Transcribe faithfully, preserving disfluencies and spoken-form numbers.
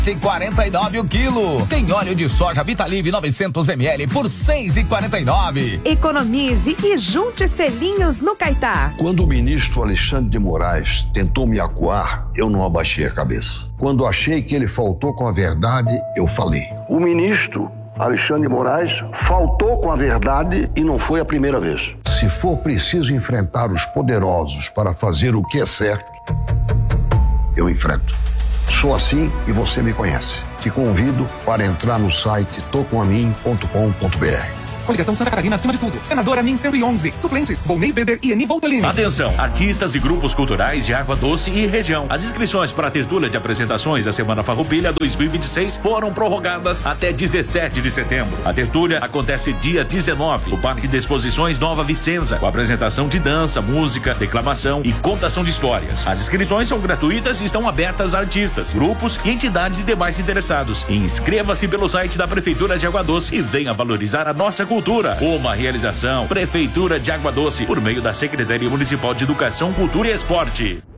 e quarenta e nove o quilo. Tem óleo de soja Vitalive novecentos mililitros por seis e quarenta e nove. Economize e junte selinhos no Caetá. Quando o ministro Alexandre de Moraes tentou me acuar, eu não abaixei a cabeça. Quando achei que ele faltou com a verdade, eu falei. O ministro Alexandre de Moraes faltou com a verdade e não foi a primeira vez. Se for preciso enfrentar os poderosos para fazer o que é certo, eu enfrento. Sou assim e você me conhece. Te convido para entrar no site tô com a mim ponto com ponto b r. Coligação Santa Catarina acima de tudo. Senadora Min cento e onze. Suplentes: Volney Bender e Eni Voltolini. Atenção, artistas e grupos culturais de Água Doce e região. As inscrições para a tertúlia de apresentações da Semana Farroupilha dois mil e vinte e seis foram prorrogadas até dezessete de setembro. A tertúlia acontece dia dezenove, no Parque de Exposições Nova Vicenza, com apresentação de dança, música, declamação e contação de histórias. As inscrições são gratuitas e estão abertas a artistas, grupos e entidades e demais interessados. Inscreva-se pelo site da Prefeitura de Água Doce e venha valorizar a nossa cultura. Uma realização Prefeitura de Água Doce por meio da Secretaria Municipal de Educação, Cultura e Esporte.